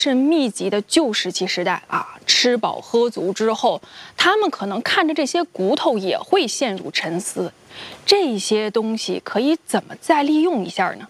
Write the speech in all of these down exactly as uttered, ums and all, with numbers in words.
是密集的旧石器时代啊，吃饱喝足之后，他们可能看着这些骨头也会陷入沉思，这些东西可以怎么再利用一下呢？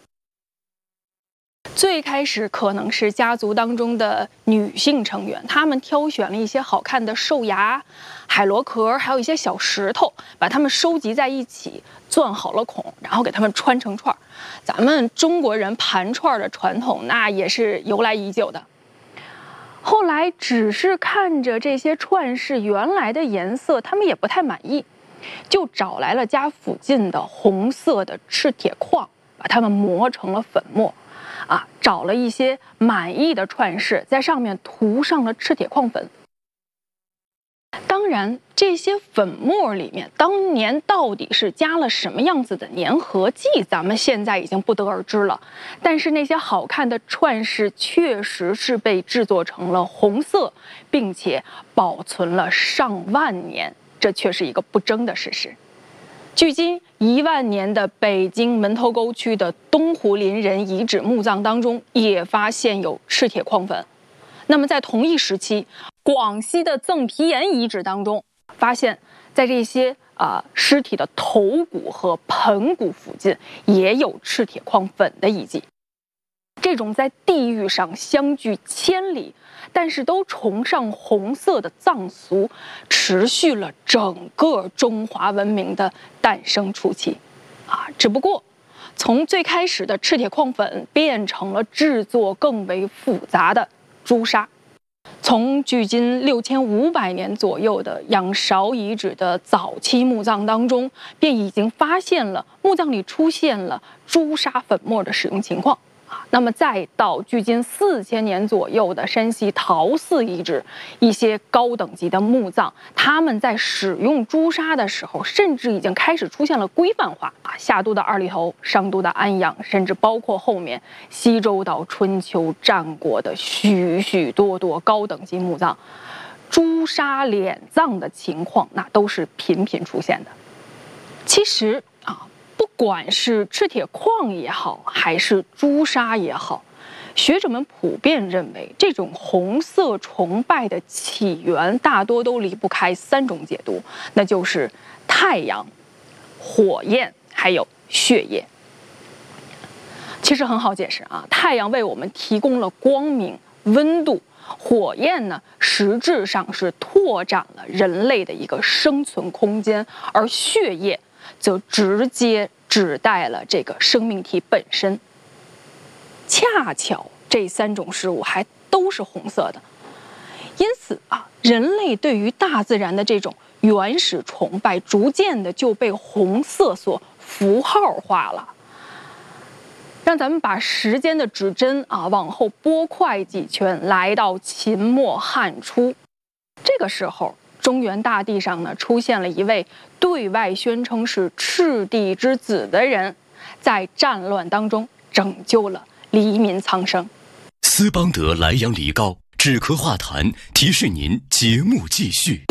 最开始可能是家族当中的女性成员，她们挑选了一些好看的兽牙、海螺壳，还有一些小石头，把它们收集在一起，钻好了孔，然后给它们穿成串。咱们中国人盘串的传统，那也是由来已久的。后来只是看着这些串饰原来的颜色，他们也不太满意，就找来了家附近的红色的赤铁矿，把它们磨成了粉末。啊，找了一些满意的串饰，在上面涂上了赤铁矿粉。当然，这些粉末里面当年到底是加了什么样子的粘合剂，咱们现在已经不得而知了。但是那些好看的串饰确实是被制作成了红色，并且保存了上万年，这却是一个不争的事实。距今一万年的北京门头沟区的东湖林人遗址墓葬当中，也发现有赤铁矿粉。那么在同一时期，广西的赠皮岩遗址当中，发现在这些啊、呃、尸体的头骨和盆骨附近，也有赤铁矿粉的遗迹。这种在地域上相距千里，但是都崇尚红色的葬俗，持续了整个中华文明的诞生初期，啊，只不过从最开始的赤铁矿粉变成了制作更为复杂的朱砂。从距今六千五百年左右的仰韶遗址的早期墓葬当中，便已经发现了墓葬里出现了朱砂粉末的使用情况。那么再到距今四千年左右的山西陶寺遗址，一些高等级的墓葬，他们在使用朱砂的时候，甚至已经开始出现了规范化啊。夏都的二里头、商都的安阳，甚至包括后面西周到春秋战国的许许多多高等级墓葬，朱砂敛葬的情况那都是频频出现的。其实啊。不管是赤铁矿也好，还是朱砂也好，学者们普遍认为，这种红色崇拜的起源大多都离不开三种解读，那就是太阳、火焰，还有血液。其实很好解释啊，太阳为我们提供了光明、温度，火焰呢，实质上是拓展了人类的一个生存空间，而血液则直接指代了这个生命体本身。恰巧这三种事物还都是红色的，因此啊，人类对于大自然的这种原始崇拜，逐渐的就被红色所符号化了。让咱们把时间的指针啊往后拨快几圈，来到秦末汉初，这个时候。中原大地上呢，出现了一位对外宣称是赤帝之子的人，在战乱当中拯救了黎民苍生。 斯邦德莱阳梨膏止咳化痰，提示您节目继续。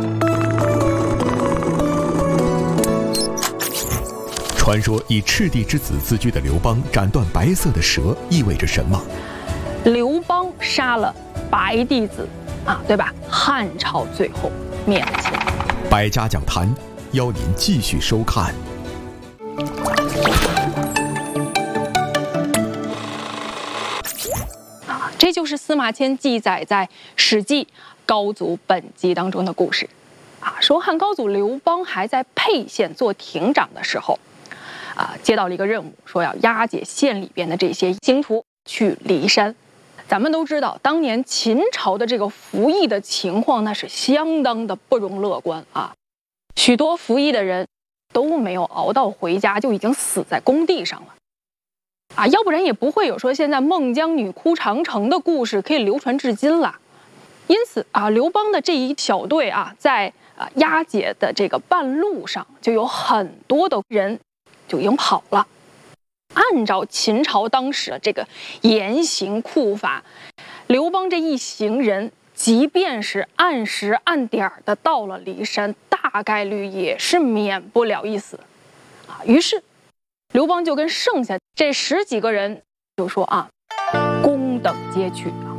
传说以赤帝之子自居的刘邦斩断白色的蛇，意味着什么？ 刘邦杀了白帝子啊，对吧？汉朝最后灭了秦。 百家讲坛，邀您继续收看。 啊，这就是司马迁记载在《史记·高祖本纪》当中的故事。啊，说汉高祖刘邦还在沛县做亭长的时候，啊，接到了一个任务，说要押解县里边的这些刑徒去骊山。咱们都知道，当年秦朝的这个服役的情况，那是相当的不容乐观啊！许多服役的人都没有熬到回家，就已经死在工地上了啊！要不然也不会有说现在孟姜女哭长城的故事可以流传至今了。因此啊，刘邦的这一小队啊，在啊押解的这个半路上，就有很多的人就已经跑了。按照秦朝当时的这个严刑酷法，刘邦这一行人，即便是按时按点的到了骊山，大概率也是免不了一死啊。于是，刘邦就跟剩下这十几个人就说啊，公等皆去啊。